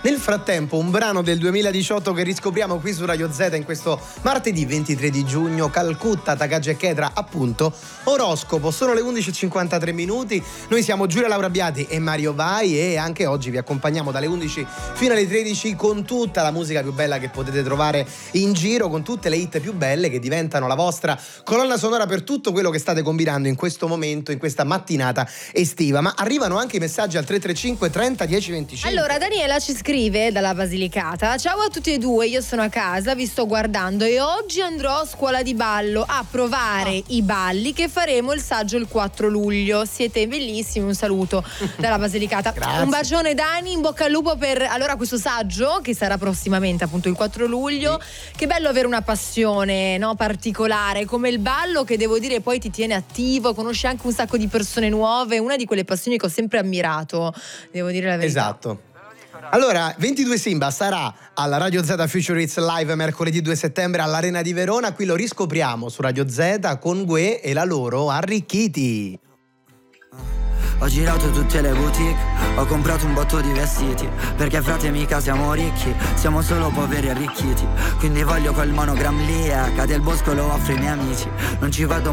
Nel frattempo un brano del 2018 che riscopriamo qui su Radio Z in questo martedì 23 di giugno, Calcutta, Takagi e Ketra, appunto, Oroscopo. Sono le 11:53 minuti, noi siamo Giulia Laura Abbiati e Mario Vai e anche oggi vi accompagniamo dalle 11 fino alle 13 con tutta la musica più bella che potete trovare in giro, con tutte le hit più belle che diventano la vostra colonna sonora per tutto quello che state combinando in questo momento, in questa mattinata estiva. Ma arrivano anche i messaggi al 335 30 10 25. Allora Daniela ci scrive dalla Basilicata: ciao a tutti e due, io sono a casa, vi sto guardando e oggi andrò a scuola di ballo a provare i balli che faremo il saggio il 4 luglio. Siete bellissimi, un saluto dalla Basilicata. Grazie. Un bacione Dani, in bocca al lupo per allora questo saggio che sarà prossimamente appunto il 4 luglio. Sì. Che bello avere una passione, no, particolare come il ballo, che devo dire poi ti tiene attivo, conosci anche un sacco di persone nuove, una di quelle passioni che ho sempre ammirato, devo dire la verità. Esatto. Allora, 22 Simba sarà alla Radio Z Future Hits Live mercoledì 2 settembre all'Arena di Verona. Qui lo riscopriamo su Radio Z con Gue e la loro Arricchiti. Ho girato tutte le boutique, ho comprato un botto di vestiti, perché frate mica siamo ricchi, siamo solo poveri arricchiti. Quindi voglio quel monogram lì, cade il bosco lo offro ai miei amici. Non ci vado